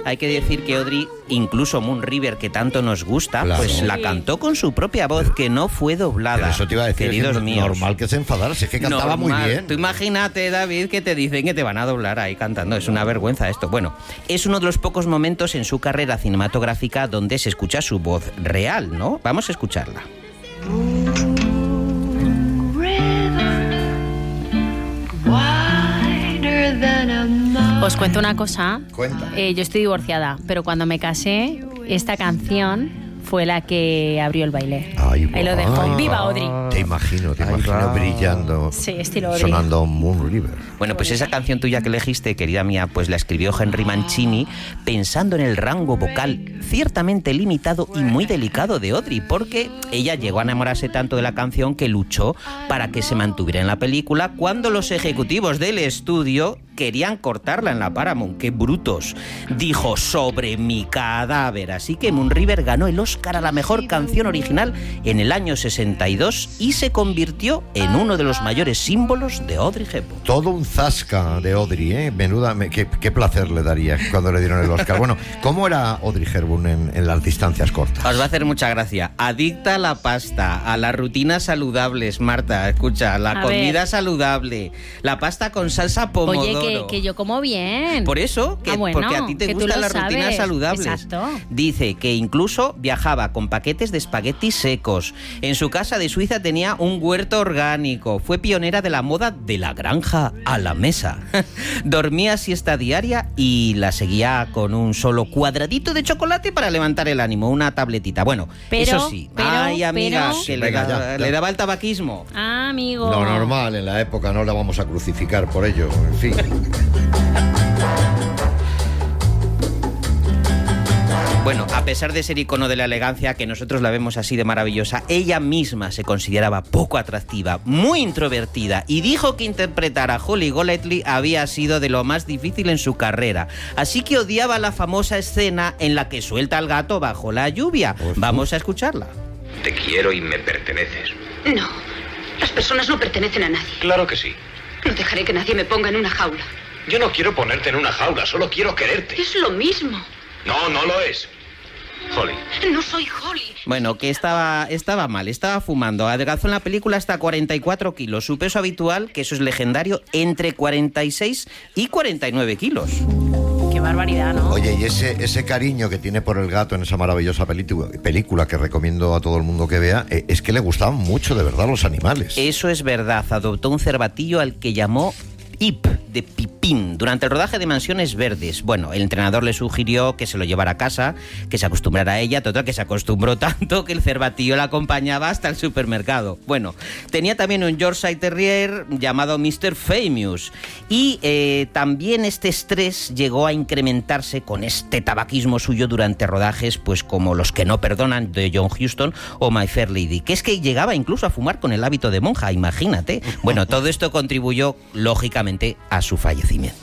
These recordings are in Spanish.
hay que decir que Audrey, incluso Moon River, que tanto nos gusta, claro, pues la cantó con su propia voz, que no fue doblada. Pero eso te iba a decir, queridos es míos. normal que se enfadara, es que cantaba muy bien. Tú imagínate, David, que te dicen que te van a doblar ahí cantando. Es una vergüenza esto. Bueno, es uno de los pocos momentos en su carrera cinematográfica donde se escucha su voz real, ¿no? Vamos a escucharla. Os cuento una cosa. Cuenta. Yo estoy divorciada, pero cuando me casé, esta canción fue la que abrió el baile. Ay, ahí lo dejo. ¡Viva Audrey! Te imagino brillando. Sí, estilo Audrey. Sonando Moon River. Bueno, pues esa canción tuya que elegiste, querida mía, pues la escribió Henry Mancini pensando en el rango vocal ciertamente limitado y muy delicado de Audrey, porque ella llegó a enamorarse tanto de la canción que luchó para que se mantuviera en la película cuando los ejecutivos del estudio querían cortarla en la Paramount. ¡Qué brutos! Dijo, sobre mi cadáver. Así que Moon River ganó el Oscar a la mejor canción original en el año 62 y se convirtió en uno de los mayores símbolos de Audrey Hepburn. Todo un zasca de Audrey, ¿eh? Menuda, qué placer le daría cuando le dieron el Oscar. Bueno, ¿cómo era Audrey Hepburn en las distancias cortas? Os va a hacer mucha gracia. Adicta a la pasta, a las rutinas saludables, Marta. Escucha, la comida saludable, la pasta con salsa pomodoro. Oye, que yo como bien. Por eso, bueno, porque a ti te gustan las rutinas saludables. Exacto. Dice que incluso viajaba con paquetes de espaguetis secos. En su casa de Suiza tenía un huerto orgánico. Fue pionera de la moda de la granja a la mesa. Dormía siesta diaria y la seguía con un solo cuadradito de chocolate para levantar el ánimo, una tabletita. Bueno, eso sí. Ay, amiga, que le daba el tabaquismo. Ah, amigo. Lo normal en la época, no la vamos a crucificar por ello, en fin. Bueno, a pesar de ser icono de la elegancia, que nosotros la vemos así de maravillosa, ella misma se consideraba poco atractiva, muy introvertida, y dijo que interpretar a Holly Golightly había sido de lo más difícil en su carrera. Así que odiaba la famosa escena en la que suelta al gato bajo la lluvia. Vamos a escucharla. Te quiero y me perteneces. No, las personas no pertenecen a nadie. Claro que sí. No dejaré que nadie me ponga en una jaula. Yo no quiero ponerte en una jaula, solo quiero quererte. Es lo mismo. No, no lo es. Holly. No soy Holly. Bueno, que estaba mal, estaba fumando. Adelgazó en la película hasta 44 kilos. Su peso habitual, que eso es legendario, entre 46 y 49 kilos. Qué barbaridad, ¿no? Oye, y ese cariño que tiene por el gato en esa maravillosa película que recomiendo a todo el mundo que vea, es que le gustaban mucho de verdad los animales. Eso es verdad. Adoptó un cervatillo al que llamó Ip, de Pipín, durante el rodaje de Mansiones Verdes. Bueno, el entrenador le sugirió que se lo llevara a casa, que se acostumbrara a ella, total, que se acostumbró tanto que el cervatillo la acompañaba hasta el supermercado. Bueno, tenía también un Yorkshire Terrier llamado Mr. Famous y también este estrés llegó a incrementarse con este tabaquismo suyo durante rodajes, pues como Los que no perdonan, de John Huston, o My Fair Lady, que es que llegaba incluso a fumar con el hábito de monja, imagínate. Bueno, todo esto contribuyó, lógicamente, a su fallecimiento.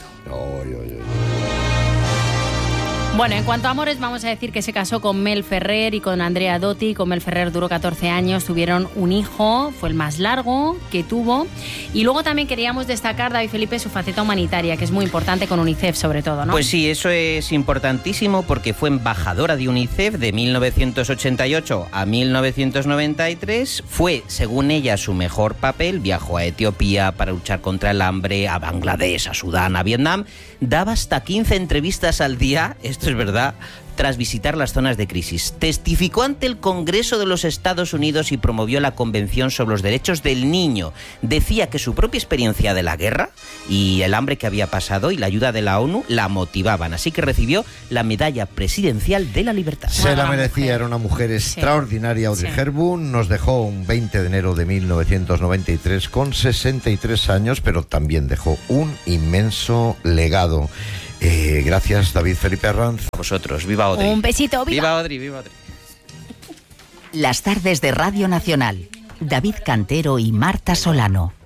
Bueno, en cuanto a amores, vamos a decir que se casó con Mel Ferrer y con Andrea Dotti. Con Mel Ferrer duró 14 años, tuvieron un hijo, fue el más largo que tuvo. Y luego también queríamos destacar, David Felipe, su faceta humanitaria, que es muy importante con UNICEF sobre todo, ¿no? Pues sí, eso es importantísimo porque fue embajadora de UNICEF de 1988 a 1993. Fue, según ella, su mejor papel. Viajó a Etiopía para luchar contra el hambre, a Bangladesh, a Sudán, a Vietnam. Daba hasta 15 entrevistas al día, esto es verdad, tras visitar las zonas de crisis. Testificó ante el Congreso de los Estados Unidos y promovió la Convención sobre los Derechos del Niño. Decía que su propia experiencia de la guerra y el hambre que había pasado y la ayuda de la ONU la motivaban. Así que recibió la Medalla Presidencial de la Libertad. Se la merecía, era una mujer extraordinaria. Audrey Hepburn nos dejó un 20 de enero de 1993 con 63 años, pero también dejó un inmenso legado. Gracias, David Felipe Arranz. A vosotros, viva Audrey. Un besito, viva Audrey, viva Audrey. Las tardes de Radio Nacional. David Cantero y Marta Solano.